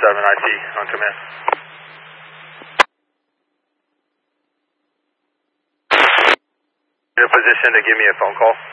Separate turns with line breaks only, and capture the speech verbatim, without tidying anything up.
seven, I C on command. In a position to give me a phone call.